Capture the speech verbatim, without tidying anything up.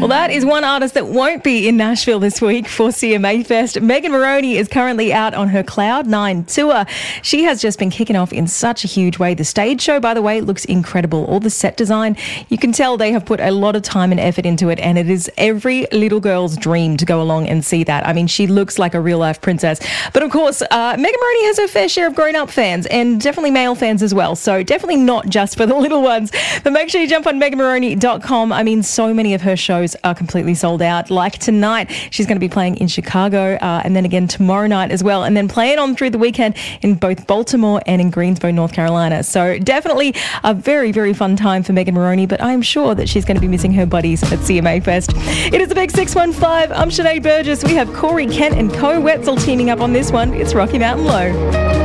Well, that is one artist that won't be in Nashville this week for C M A Fest. Megan Moroney is currently out on her Cloud nine tour. She has just been kicking off in such a huge way. The stage show, by the way, looks incredible. All the set design, you can tell they have put a lot of time and effort into it, and it is every little girl's dream to go along and see that. I mean, she looks like a real-life princess. But, of course, uh, Megan Moroney has her fair share of grown-up fans and definitely male fans as well, so definitely not just for the little ones. But make sure you jump on megan moroney dot com. I mean, so many of her shows are completely sold out. Like tonight, she's going to be playing in Chicago uh, and then again tomorrow night as well, and then playing on through the weekend in both Baltimore and in Greensboro, North Carolina. So definitely a very, very fun time for Megan Moroney, but I'm sure that she's going to be missing her buddies at C M A Fest. It is the Big six one five. I'm Sinead Burgess. We have Corey Kent and Co Wetzel teaming up on this one. It's Rocky Mountain Low.